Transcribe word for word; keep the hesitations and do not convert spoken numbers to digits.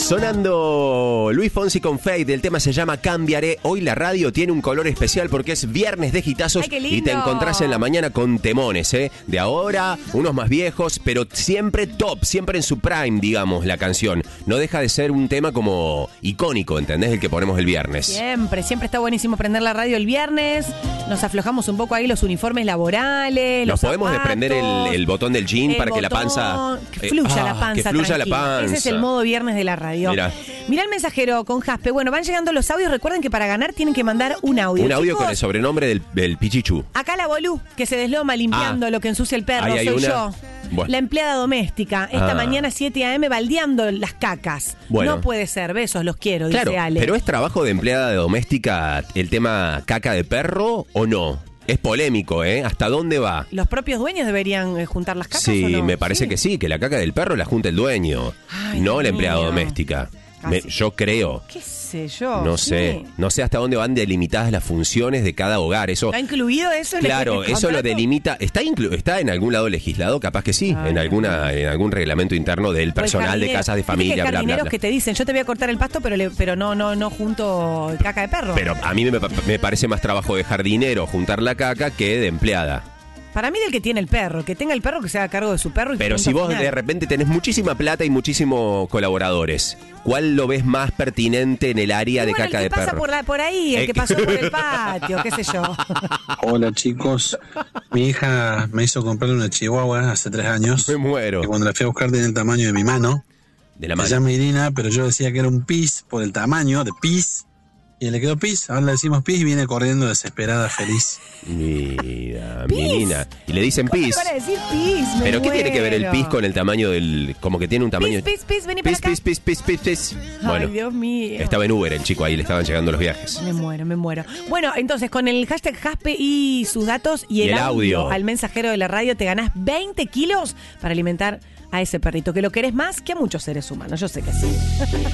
Sonando Luis Fonsi con Fade, el tema se llama Cambiaré. Hoy la radio tiene un color especial porque es viernes de hitazos. ¡Ay, qué lindo! Y te encontrás en la mañana con temones, ¿eh? De ahora, unos más viejos, pero siempre top, siempre en su prime, digamos, la canción. No deja de ser un tema como icónico, ¿entendés? El que ponemos el viernes. Siempre, siempre está buenísimo prender la radio el viernes. Nos aflojamos un poco ahí los uniformes laborales. Nos los podemos zapatos, desprender el, el botón del jean el para que la botón, panza... Que fluya eh, la ah, panza. Que fluya tranquila. la panza. Ese es el modo viernes de la radio. Mirá. Mirá el mensajero con Jaspe. Bueno, van llegando los audios. Recuerden que para ganar tienen que mandar un audio. Un audio Chicos, con el sobrenombre del, del Pichichu. acá la Bolú, que se desloma limpiando Ah. lo que ensucia el perro, Ahí hay soy una. yo. Bueno. La empleada doméstica. Esta Ah. mañana siete a eme baldeando las cacas. Bueno. No puede ser. Besos, los quiero, Claro, dice Ale. pero ¿es trabajo de empleada doméstica el tema caca de perro o no? Es polémico, ¿eh? ¿Hasta dónde va? ¿Los propios dueños deberían eh, juntar las cacas Sí, o no? me parece que sí, que la caca del perro la junta el dueño, Ay, no Dios la empleada mío. doméstica. Me- Casi. yo creo. ¿Qué sé yo? No Sí. sé, no sé hasta dónde van delimitadas las funciones de cada hogar. Eso, ¿Está incluido eso? en el- claro, en el eso lo contrato? delimita. ¿Está inclu- está en algún lado legislado? Capaz que sí, Ay, en no. alguna en algún reglamento interno del O el personal de jardinero. casas de Viste que familia, hay bla, bla, jardineros bla. que te dicen, yo te voy a cortar el pasto, pero le- pero no no no junto caca de perro. Pero a mí me, me parece más trabajo de jardinero juntar la caca que de empleada. Para mí del que tiene el perro, el que tenga el perro que se haga cargo de su perro. Y Pero punto si vos final. de repente tenés muchísima plata y muchísimos colaboradores, ¿cuál lo ves más pertinente en el área Y de bueno, caca el de que pasa perro? por, la- por ahí, el Eh, que pasó por el patio, qué sé yo. Hola chicos, mi hija me hizo comprarle una chihuahua hace tres años. Me muero. Que cuando la fui a buscar tenía el tamaño de mi mano. De la Se mano. llama Irina, pero yo decía que era un pis por el tamaño de pis. Y le quedó pis, ahora le decimos pis y viene corriendo desesperada, feliz. Mira, Pis. menina. Y le dicen ¿Cómo pis. te van a decir pis? Me ¿Pero qué tiene que ver el muero. pis con el tamaño del... como que tiene un tamaño... Pis, pis, pis, vení para Pis, acá. pis, pis, pis, pis, pis. Ay, Bueno, Dios mío. estaba en Uber el chico ahí, le estaban llegando los viajes. Me muero, me muero. Bueno, entonces con el hashtag Jaspe y sus datos y el, Y el audio, audio. al mensajero de la radio te ganás veinte kilos para alimentar a ese perrito, que lo querés más que a muchos seres humanos. Yo sé que sí.